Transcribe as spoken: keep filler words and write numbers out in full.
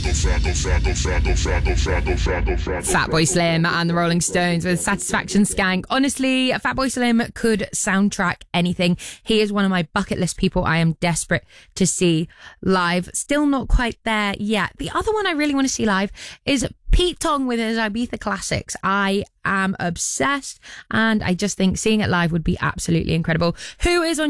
Fatboy Slim and the Rolling Stones with Satisfaction Skank. Honestly, Fatboy Slim could soundtrack anything. He is one of my bucket list people I am desperate to see live. Still not quite there yet. The other one I really want to see live is Pete Tong with his Ibiza Classics. I am obsessed, and I just think seeing it live would be absolutely incredible. Who is on